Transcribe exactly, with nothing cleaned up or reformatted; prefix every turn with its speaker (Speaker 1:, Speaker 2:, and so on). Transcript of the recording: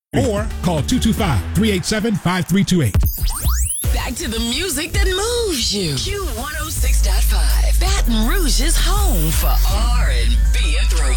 Speaker 1: or call two two five, three eight seven, five three two eight.
Speaker 2: Back to the music that moves you. Q one oh six point five, Baton Rouge's home for R and B and throwback.